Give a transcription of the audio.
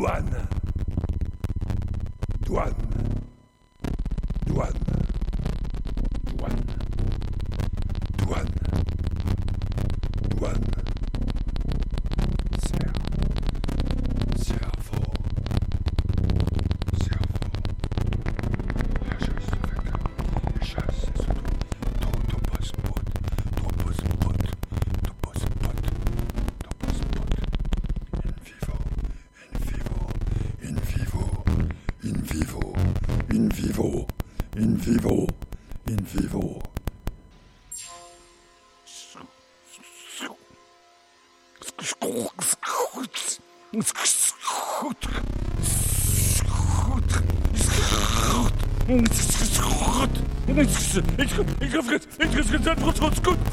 Douane. Douane. Douane. Douane. Douane. Douane. Cerveau. Cerveau. La chasse avec la chasse, c'est surtout topos pot. Topos pot. Topos pot. Topos pot. In vivo. In vivo. In vivo. In vivo. In vivo. In vivo. Ik